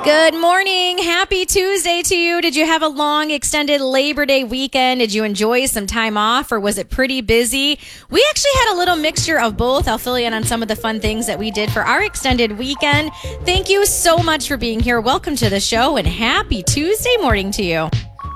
Good morning. Happy Tuesday to you. Did you have a long extended Labor Day weekend? Did you enjoy some time off or was it pretty busy? We actually had a little mixture of both. I'll fill you in on some of the fun things that we did for our extended weekend. Thank you so much for being here. Welcome to the show and happy Tuesday morning to you.